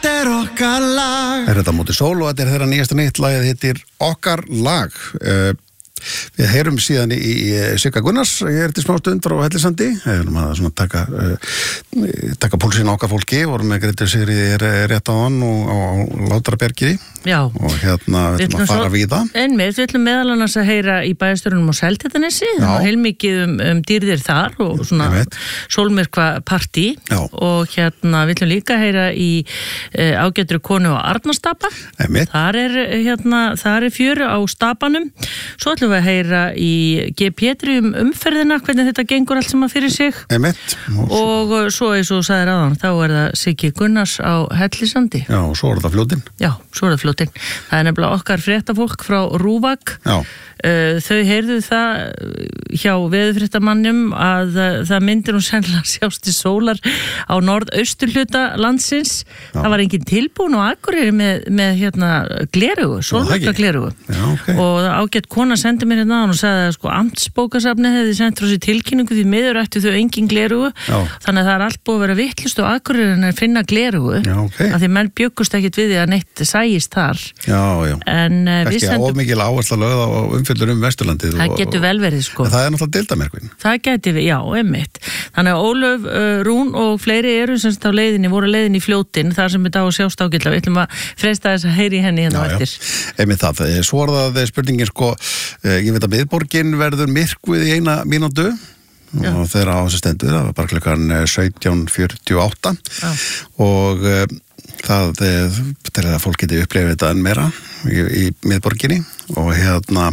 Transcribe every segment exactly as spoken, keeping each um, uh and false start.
Þetta er okkar lag. Er þetta Móti Sól og þetta er þeirra nýjasta nýtt lagið hittir Okkar lag. Uh, við heyrum síðan í, í Sigga Gunnars, ég er til smá stund frá Hellisandi, við erum að svona taka, uh, taka púlsinn á okkar fólki, vorum með Grétar Sigríði rétt á hann og á Látrabergi. Já. Og hérna við ætlum að fara svo, víða. Einmitt, við ætlum meðal annars að heyra í bæjarstjórunum á Seltjarnarnesi, það var heilmikið um, um dýrðir þar og svona sólmyrkva partí og hérna við ætlum líka að heyra í uh, ágætru konu á Arnarstapa. Einmitt. Þar er, hérna, þar er fjör á stapanum. Svo ætlum við að heyra í G P um umferðina, hvernig þetta gengur allt saman fyrir sig. Einmitt. Og, og svo eins og sagðir aðan, þá er það Siggi Gunnars á Hellisandi. Já, og svo er það fljótin. Já, svo er það fljótin. Það er nefnilega okkar fréttafólk frá Rúvak. Já. Þau heyrðu það hjá veðurfréttamannum að það myndir hún sennilega sjást í sólar á norðausturhluta landsins. Já. Það var engin tilbúin og Akureyri með, með hérna glerugu, sólmyrkva glerugu. Já, okay. Og ágætt kona sendi mér hérna og sagði að sko amtsbókasafnið hefði sendt frá sér tilkynningu því miður ættu þau engin glerugu. Já. Þannig að það er allt búið að vera vittlust og Akureyri en að finna glerugu. Já, okay. Af því menn bjöggust ekkit við því að neitt sæist þar. Já, já. En uh, við sendum... of mikil áhersla lögð á umfjöllur um Vesturlandið. Það getur vel verið sko. Það er náttúrulega deildamerkvinn. Það getur við, já, einmitt. Þannig að Ólöf, uh, Rún og fleiri eru semst á leiðinni, voru leiðinni í Fljótin, þar sem þetta á að sjást ágætlega. Við ætlum að freista þess að heyri henni hérna á eftir. Einmitt það. Svo er það spurningin sko, ég veit að miðborgin verður myrkvuð í eina mínútu. Já. Og þeirra á þessu stendur, það var bara klukkan sautján fjörutíu og átta. Já. Og uh, það til að fólk geti upplifið þetta enn meira í, í miðborginni og hérna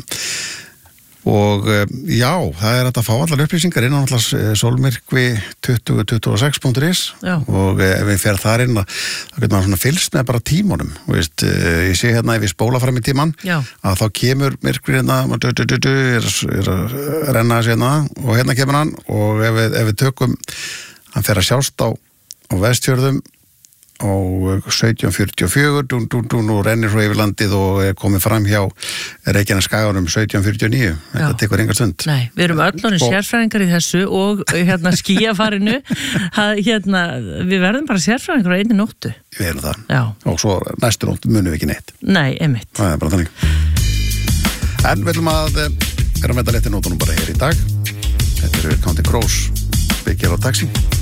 og já, það er að fá allar upplýsingar inn á allar sólmyrkvi tuttugu tuttugu og sex punktur is og ef við fer þar inn þá getur maður svona fylgst með bara tímunum og veist, ég sé hérna ef ég spóla fram í tíman já. Að þá kemur myrkvi hérna er, er að renna þessi hérna og hérna kemur hann og ef við, ef við tökum hann fer að sjást á, á Vestfjörðum og sautján fjörutíu og fjögur dún, dún, dún, og rennir svo yfir landið og er komið fram hjá Reykjanesskaganum sautján fjörutíu og níu. Þetta tekur enga stund. Nei, við erum öll orðin sérfræðingar í þessu og hérna skíafarinu hérna, við verðum bara sérfræðingar á einni nóttu. Við erum það. Já. Og svo næstu nóttu munum við ekki neitt. Nei, einmitt. Það er bara þannig. En við ætlum að vera með þetta létti nótunum bara hér í dag. Þetta eru Counting Crows, Byggjar og Taxi.